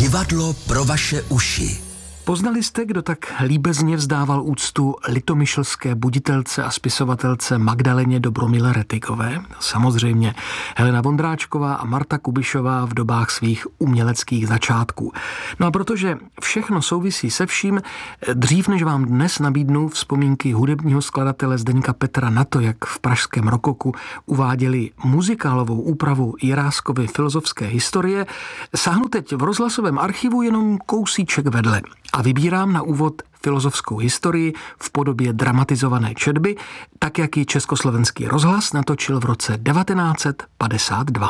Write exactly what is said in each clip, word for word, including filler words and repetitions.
Divadlo pro vaše uši. Poznali jste, kdo tak líbezně vzdával úctu litomyšlské buditelce a spisovatelce Magdaleně Dobromile Rettigové? Samozřejmě Helena Vondráčková a Marta Kubišová v dobách svých uměleckých začátků. No a protože všechno souvisí se vším, dřív než vám dnes nabídnu vzpomínky hudebního skladatele Zdeňka Petra na to, jak v pražském rokoku uváděli muzikálovou úpravu Jiráskovy filozofské historie, sáhnu teď v rozhlasovém archivu jenom kousíček vedle. A vybírám na úvod filozofskou historii v podobě dramatizované četby, tak jak ji Československý rozhlas natočil v roce devatenáct set padesát dva.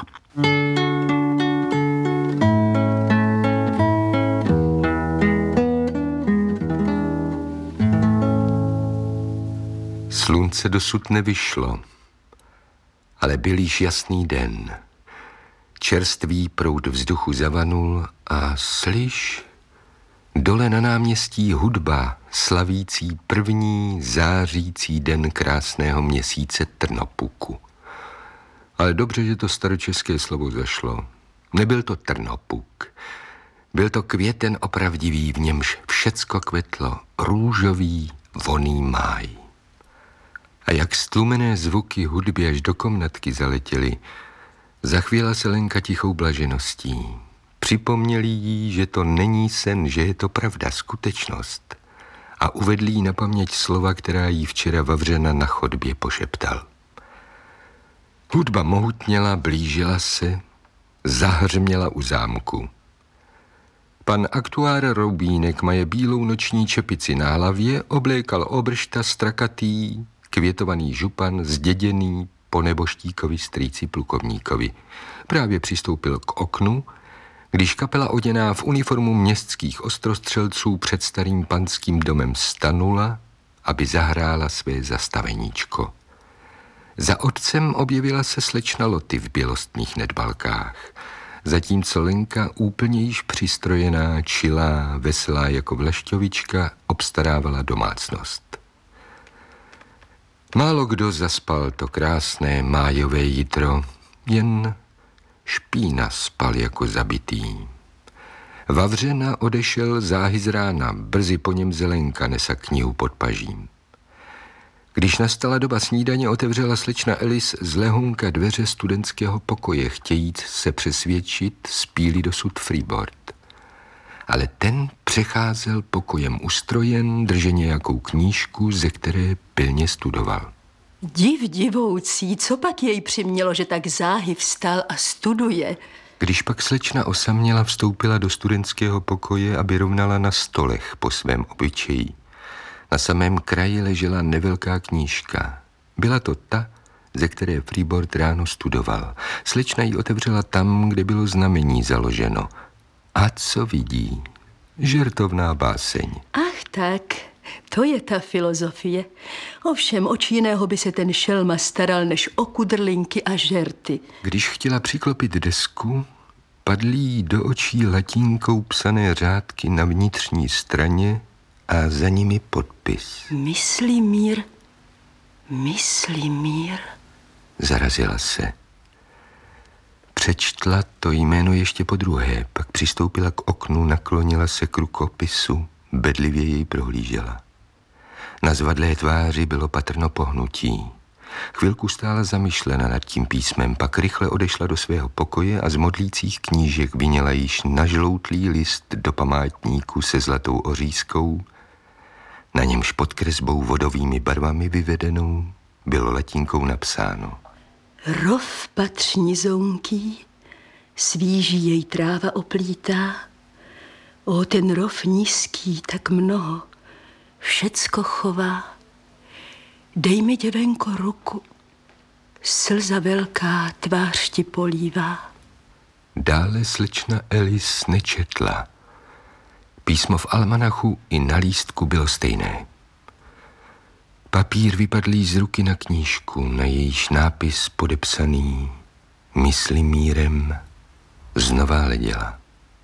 Slunce dosud nevyšlo, ale byl již jasný den. Čerstvý proud vzduchu zavanul a slyš, dole na náměstí hudba, slavící první zářící den krásného měsíce Trnopuku. Ale dobře, že to staročeské slovo zašlo. Nebyl to Trnopuk. Byl to květen opravdivý, v němž všecko kvetlo, růžový, vonný máj. A jak stlumené zvuky hudby až do komnatky zaletěly, zachvěla se Lenka tichou blažeností. Připomněli jí, že to není sen, že je to pravda, skutečnost. A uvedli jí na paměť slova, která jí včera Vavřena na chodbě pošeptal. Hudba mohutněla, blížila se, zahřměla u zámku. Pan aktuár Roubínek maje bílou noční čepici na hlavě, oblékal obršta strakatý, květovaný župan, zděděný po neboštíkovi strýci plukovníkovi. Právě přistoupil k oknu, když kapela oděná v uniformu městských ostrostřelců před starým panským domem stanula, aby zahrála své zastaveníčko. Za otcem objevila se slečna Loty v bělostných nedbalkách, zatímco Lenka, úplně již přistrojená, čilá, veselá jako vlašťovička, obstarávala domácnost. Málo kdo zaspal to krásné májové jitro, jen Špína spal jako zabitý. Vavřena odešel záhy z rána, brzy po něm Zelenka nesa knihu pod pažím. Když nastala doba snídaně, otevřela slečna Elis z lehonka dveře studentského pokoje, chtějíc se přesvědčit, spí-li dosud Freebord. Ale ten přecházel pokojem ustrojen, drže nějakou knížku, ze které pilně studoval. Div divoucí, co pak jej přimělo, že tak záhy vstal a studuje? Když pak slečna osaměla, vstoupila do studentského pokoje, aby rovnala na stolech po svém obyčeji. Na samém kraji ležela nevelká knížka. Byla to ta, ze které Freebord ráno studoval. Slečna ji otevřela tam, kde bylo znamení založeno. A co vidí? Žertovná báseň. Ach tak, to je ta filozofie. Ovšem, oč jiného by se ten šelma staral, než o kudrlinky a žerty. Když chtěla přiklopit desku, padly jí do očí latínkou psané řádky na vnitřní straně a za nimi podpis. Myslímír, Myslímír. Zarazila se. Přečtla to jméno ještě po druhé, pak přistoupila k oknu, naklonila se k rukopisu, bedlivě jej prohlížela. Na zvadlé tváři bylo patrno pohnutí. Chvilku stála zamyšlena nad tím písmem, pak rychle odešla do svého pokoje a z modlících knížek vyněla již nažloutlý list do památníku se zlatou ořízkou, na němž pod kresbou vodovými barvami vyvedenou bylo latinkou napsáno: Rov patř nizounký, svíží jej tráva oplítá. O, ten rov nízký, tak mnoho, všecko chová. Dej mi, děvenko, ruku, slza velká tvář ti polívá. Dále slečna Elis nečetla. Písmo v almanachu i na lístku bylo stejné. Papír vypadl jí z ruky na knížku, na jejíž nápis podepsaný Myslímírem znova hleděla.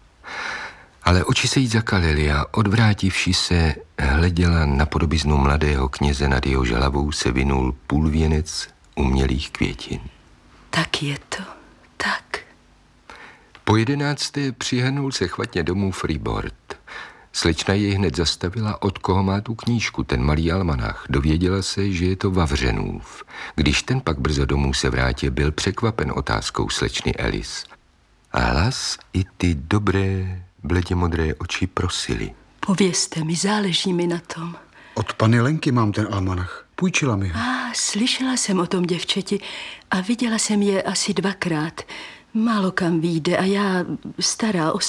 Ale oči se jí zakalily a odvrátivši se hleděla na podobiznu mladého kněze, nad jehož hlavou se vinul půlvěnec umělých květin. Tak je to, tak. Po jedenácté přihrnul se chvatně domů Freeport. Slečna jej hned zastavila, od koho má tu knížku, ten malý almanach. Dověděla se, že je to Vavřenův. Když ten pak brzo domů se vrátil, byl překvapen otázkou slečny Alice. A hlas i ty dobré, bledě modré oči prosili. Povězte mi, záleží mi na tom. Od paní Lenky mám ten almanach. Půjčila mi ho. A slyšela jsem o tom děvčeti a viděla jsem je asi dvakrát. Málo kam vyjde a já stará o